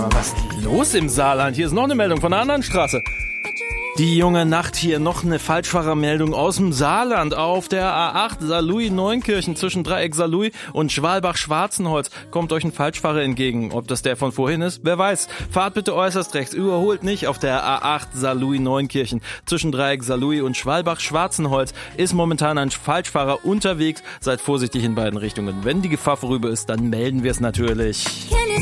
Was ist los im Saarland? Hier ist noch eine Meldung von einer anderen Straße. Die junge Nacht hier, noch eine Falschfahrermeldung aus dem Saarland. Auf der A8 Saarlouis-Neunkirchen zwischen Dreieck Saarlouis und Schwalbach-Schwarzenholz kommt euch ein Falschfahrer entgegen. Ob das der von vorhin ist, wer weiß. Fahrt bitte äußerst rechts, überholt nicht. Auf der A8 Saarlouis-Neunkirchen zwischen Dreieck Saarlouis und Schwalbach-Schwarzenholz ist momentan ein Falschfahrer unterwegs. Seid vorsichtig in beiden Richtungen. Wenn die Gefahr vorüber ist, dann melden wir es natürlich.